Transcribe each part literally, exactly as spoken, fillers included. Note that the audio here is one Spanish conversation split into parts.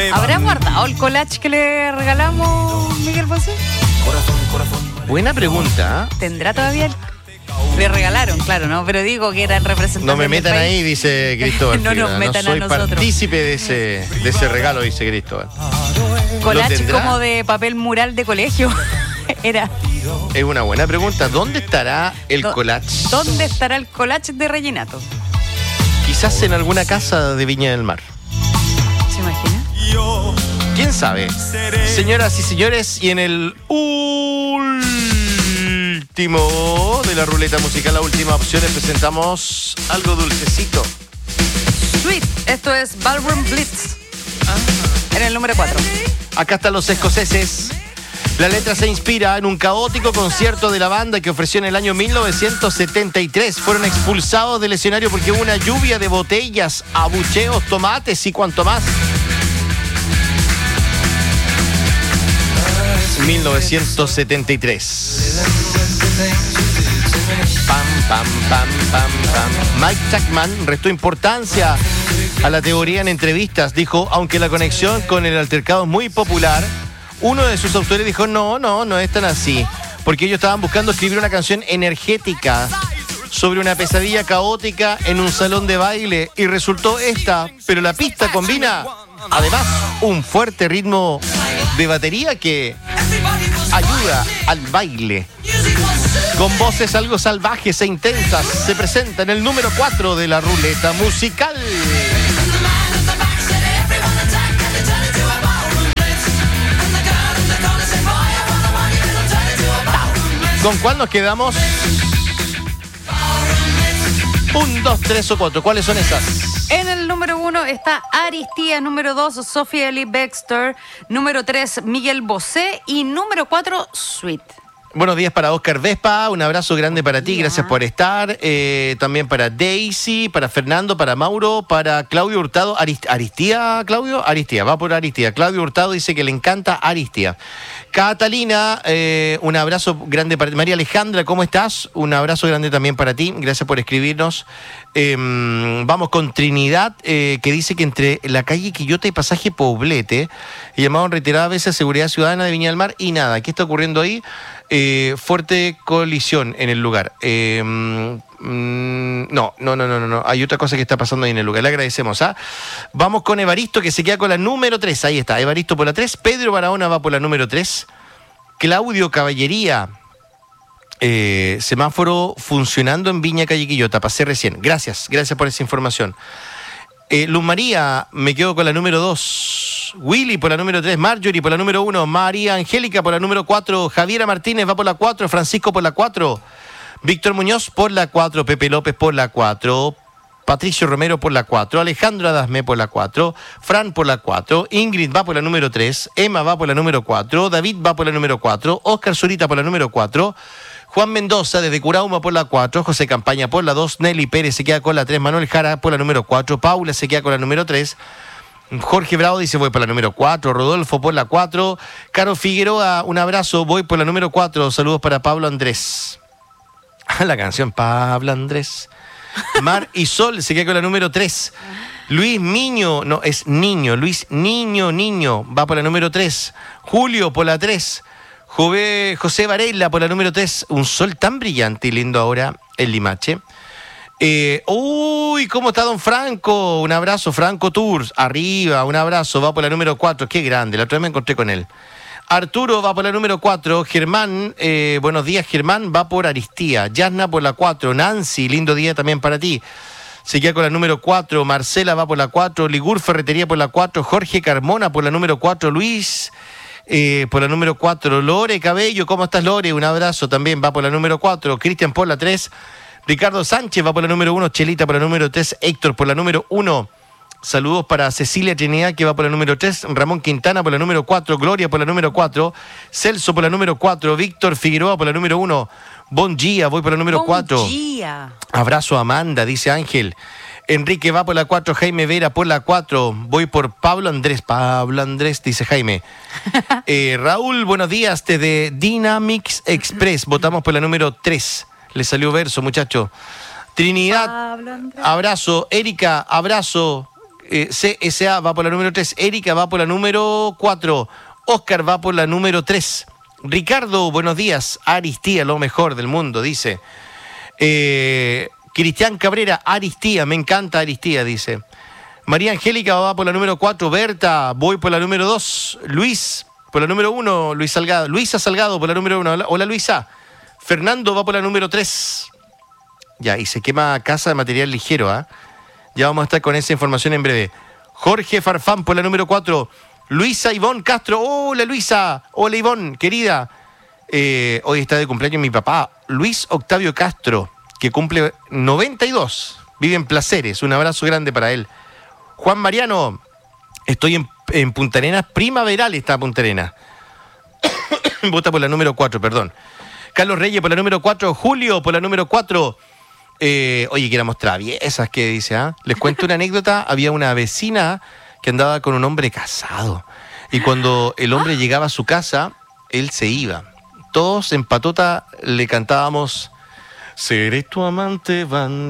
¿Habrá guardado el collage que le regalamos Miguel Bosé? Buena pregunta. ¿Tendrá todavía el... Le regalaron, claro, ¿no? Pero digo que era el representante. No me metan del ahí, dice Cristóbal. No nos metan no soy a nosotros. partícipe de ese, de ese regalo, dice Cristóbal. Collage como de papel mural de colegio. Era. Es una buena pregunta. ¿Dónde estará el Do- collage? ¿Dónde estará el collage de Reginato? Quizás en alguna casa de Viña del Mar. ¿Se imagina? ¿Quién sabe? Señoras y señores, y en el último de la ruleta musical, la última opción, les presentamos algo dulcecito. Sweet, esto es Ballroom Blitz. En el número cuatro. Acá están los escoceses. La letra se inspira en un caótico concierto de la banda que ofreció en el año mil novecientos setenta y tres. Fueron expulsados del escenario porque hubo una lluvia de botellas, abucheos, tomates y cuanto más. mil novecientos setenta y tres. Pam, pam, pam, pam, pam. Mike Chapman restó importancia a la teoría en entrevistas. Dijo, aunque la conexión con el altercado es muy popular, uno de sus autores dijo, no, no, no es tan así. Porque ellos estaban buscando escribir una canción energética sobre una pesadilla caótica en un salón de baile. Y resultó esta, pero la pista combina, además, un fuerte ritmo de batería que ayuda al baile. Con voces algo salvajes e intensas, se presenta en el número cuatro de la ruleta musical. ¿Con cuál nos quedamos? Un, dos, tres o cuatro. ¿Cuáles son esas? En el número uno está Aristía, número dos, Sophia Lee Baxter, número tres, Miguel Bosé y número cuatro, Sweet. Buenos días para Oscar Vespa, un abrazo grande para ti, gracias por estar. Eh, también para Daisy, para Fernando, para Mauro, para Claudio Hurtado. Arist- ¿Aristía, Claudio? Aristía, va por Aristía. Claudio Hurtado dice que le encanta Aristía. Catalina, eh, un abrazo grande para ti. María Alejandra, ¿cómo estás? Un abrazo grande también para ti, gracias por escribirnos. Eh, vamos con Trinidad, eh, que dice que entre la calle Quillota y Pasaje Poblete, llamaron reiteradas veces a Seguridad Ciudadana de Viña del Mar y nada, ¿qué está ocurriendo ahí? Eh, fuerte colisión en el lugar. Eh, mm, no, no, no, no, no. Hay otra cosa que está pasando ahí en el lugar. Le agradecemos. ¿ah? Vamos con Evaristo, que se queda con la número tres. Ahí está, Evaristo por la tres. Pedro Barahona va por la número tres. Claudio Caballería. Eh, semáforo funcionando en Viña Calle Quillota. Pasé recién. Gracias, gracias por esa información. Eh, Luz María, me quedo con la número dos. Willy por la número tres. Marjorie por la número uno. María Angélica por la número cuatro. Javiera Martínez va por la cuatro. Francisco por la cuatro. Víctor Muñoz por la cuatro. Pepe López por la cuatro. Patricio Romero por la cuatro. Alejandro Adasme por la cuatro. Fran por la cuatro. Ingrid va por la número tres. Emma va por la número cuatro. David va por la número cuatro. Oscar Zurita por la número cuatro. Juan Mendoza desde Curauma por la cuatro, José Campaña por la dos, Nelly Pérez se queda con la tres, Manuel Jara por la número cuatro, Paula se queda con la número tres, Jorge Bravo dice voy por la número cuatro, Rodolfo por la cuatro, Caro Figueroa, un abrazo, voy por la número cuatro, saludos para Pablo Andrés. La canción Pablo Andrés. Mar y Sol se queda con la número tres. Luis Niño, no, es Niño, Luis Niño, Niño, va por la número tres. Julio por la tres. Jove, José Varela por la número tres. Un sol tan brillante y lindo ahora en Limache. Eh, uy, ¿cómo está don Franco? Un abrazo, Franco Tours. Arriba, un abrazo, va por la número cuatro. Qué grande, la otra vez me encontré con él. Arturo va por la número cuatro. Germán, eh, buenos días, Germán, va por Aristía. Yasna por la cuatro. Nancy, lindo día también para ti. Se queda con la número cuatro. Marcela va por la cuatro. Ligur Ferretería por la cuatro. Jorge Carmona por la número cuatro. Luis... Eh, por la número cuatro, Lore Cabello, ¿cómo estás, Lore? Un abrazo también, va por la número cuatro, Cristian por la tres, Ricardo Sánchez va por la número uno, Chelita por la número tres, Héctor por la número uno, saludos para Cecilia Trinidad que va por la número tres, Ramón Quintana por la número cuatro, Gloria por la número cuatro, Celso por la número cuatro, Víctor Figueroa por la número uno, Bon Día, voy por la número cuatro, Bon día. Abrazo a Amanda, dice Ángel. Enrique va por la cuatro, Jaime Vera por la cuatro, voy por Pablo Andrés, Pablo Andrés, dice Jaime. Eh, Raúl, buenos días, desde Dynamics Express, votamos por la número tres, le salió verso, muchacho. Trinidad, abrazo. Erika, abrazo. eh, C S A va por la número tres. Erika va por la número cuatro. Oscar va por la número tres. Ricardo, buenos días. Aristía, lo mejor del mundo, dice. Eh, Cristian Cabrera, Aristía, me encanta Aristía, dice. María Angélica va por la número cuatro. Berta, voy por la número dos. Luis, por la número uno. Luis Salgado. Luisa Salgado por la número uno. Hola, hola Luisa. Fernando va por la número tres. Ya, y se quema casa de material ligero, ¿ah? ¿eh? Ya vamos a estar con esa información en breve. Jorge Farfán por la número cuatro. Luisa Ivonne Castro. Hola Luisa. Hola Ivonne, querida. Eh, hoy está de cumpleaños mi papá, Luis Octavio Castro, que cumple noventa y dos. Vive en Placeres. Un abrazo grande para él. Juan Mariano. Estoy en, en Punta Arenas. Primaveral está Punta Arenas. Vota por la número cuatro, perdón. Carlos Reyes por la número cuatro. Julio por la número cuatro. Eh, oye, que éramos traviesas, ¿qué dice? ¿Ah? Les cuento una anécdota. Había una vecina que andaba con un hombre casado. Y cuando el hombre llegaba a su casa, él se iba. Todos en patota le cantábamos seré tu amante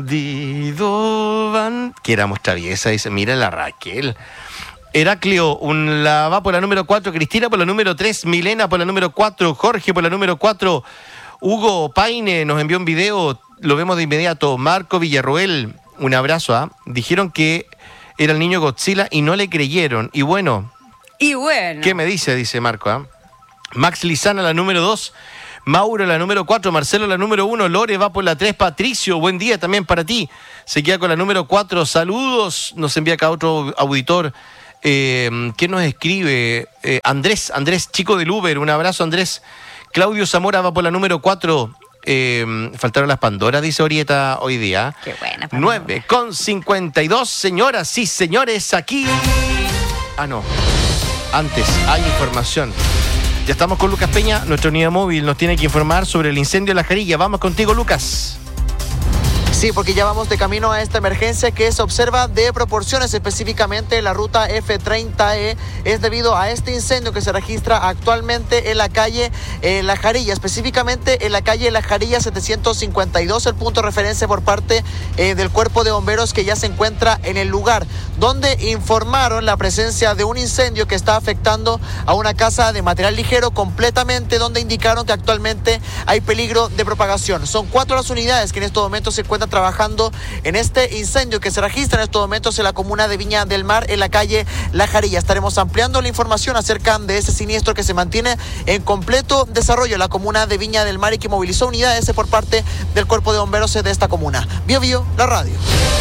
bandido, ban... que éramos traviesas. Dice, mira la Raquel. Heraclio, un, la va por la número cuatro. Cristina por la número tres. Milena por la número cuatro. Jorge por la número cuatro. Hugo Paine nos envió un video. Lo vemos de inmediato. Marco Villarroel, un abrazo. ¿ah? ¿eh? Dijeron que era el niño Godzilla y no le creyeron. Y bueno. Y bueno. ¿Qué me dice? Dice Marco. ¿eh? Max Lizana, la número dos. Mauro, la número cuatro. Marcelo, la número uno. Lore va por la tres. Patricio, buen día también para ti. Se queda con la número cuatro. Saludos. Nos envía acá otro auditor. Eh, ¿Qué nos escribe? Eh, Andrés, Andrés, chico del Uber. Un abrazo, Andrés. Claudio Zamora va por la número cuatro. Eh, faltaron las Pandoras, dice Orieta hoy día. Qué buena. nueve con cincuenta y dos, señoras y señores, aquí. Ah, no. Antes, hay información. Ya estamos con Lucas Peña, nuestra unidad móvil nos tiene que informar sobre el incendio de La Jarilla. Vamos contigo, Lucas. Sí, porque ya vamos de camino a esta emergencia que se observa de proporciones, específicamente la ruta F treinta E, es debido a este incendio que se registra actualmente en la calle eh, La Jarilla, específicamente en la calle La Jarilla setecientos cincuenta y dos, el punto de referencia por parte eh, del cuerpo de bomberos que ya se encuentra en el lugar, donde informaron la presencia de un incendio que está afectando a una casa de material ligero completamente, donde indicaron que actualmente hay peligro de propagación. Son cuatro las unidades que en estos momentos se encuentran trabajando en este incendio que se registra en estos momentos en la comuna de Viña del Mar, en la calle La Jarilla. Estaremos ampliando la información acerca de ese siniestro que se mantiene en completo desarrollo en la comuna de Viña del Mar y que movilizó unidades por parte del cuerpo de bomberos de esta comuna. Bio Bio, la radio.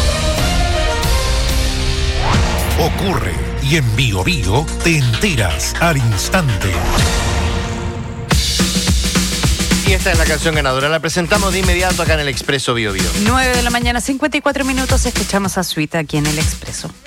Ocurre y en Bio Bio te enteras al instante. Y esta es la canción ganadora. La presentamos de inmediato acá en el Expreso Bio Bio. nueve de la mañana, cincuenta y cuatro minutos. Escuchamos a Suite aquí en el Expreso.